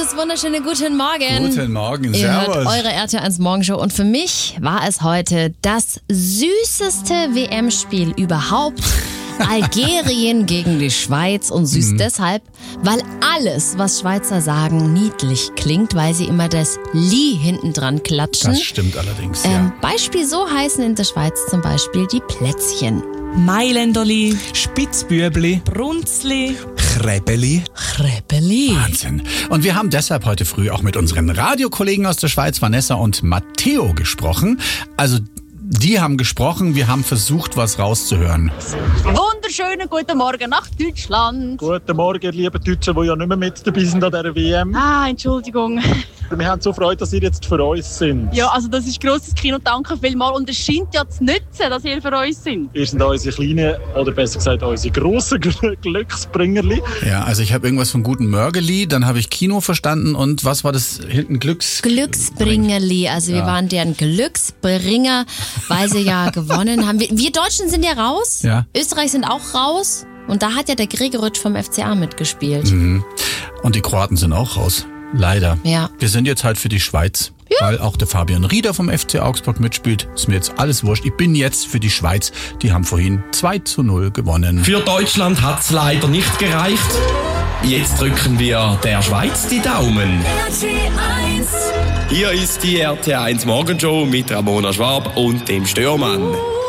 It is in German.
Servus, wunderschönen guten Morgen. Guten Morgen, Ihr servus. hört eure RTL1 Morgenshow und für mich war es heute das süßeste WM-Spiel überhaupt. Algerien gegen die Schweiz und süß deshalb, weil alles, was Schweizer sagen, niedlich klingt, weil sie immer das Li hinten dran klatschen. Das stimmt allerdings, ja. Beispiel so heißen in der Schweiz zum Beispiel die Plätzchen. Mailänderli, Spitzbürbli, Brunzli, Kräbeli. Kräppeli. Wahnsinn. Und wir haben deshalb heute früh auch mit unseren Radiokollegen aus der Schweiz, Vanessa und Matteo, gesprochen. Also die haben gesprochen, wir haben versucht, was rauszuhören. Wunderschönen guten Morgen nach Deutschland. Guten Morgen, liebe Deutschen, die ja nicht mehr mit dabei sind an dieser WM. Entschuldigung. Wir haben so Freude, dass ihr jetzt für uns sind. Ja, also das ist grosses Kino, danke vielmals. Und es scheint ja zu nützen, dass ihr für uns sind. Ihr seid unsere kleinen, oder besser gesagt unsere grossen Glücksbringerli. Ja, also ich habe irgendwas von guten Mörgeli, dann habe ich Kino verstanden und was war das hinten? Glücksbringerli, also wir waren deren Glücksbringer, weil sie ja gewonnen haben. Wir Deutschen sind ja raus, Ja. Österreich sind auch raus und da hat ja der Gregoritsch vom FCA mitgespielt. Und die Kroaten sind auch raus. Leider. Ja. Wir sind jetzt halt für die Schweiz. Weil auch der Fabian Rieder vom FC Augsburg mitspielt. Ist mir jetzt alles wurscht. Ich bin jetzt für die Schweiz. Die haben vorhin 2:0 gewonnen. Für Deutschland hat's leider nicht gereicht. Jetzt drücken wir der Schweiz die Daumen. Hier ist die RT1 Morgenshow mit Ramona Schwab und dem Störmann.